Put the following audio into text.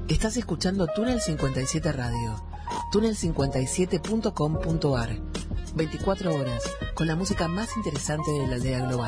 Estás escuchando Túnel 57 Radio, túnel57.com.ar. 24 horas, con la música más interesante de la aldea global.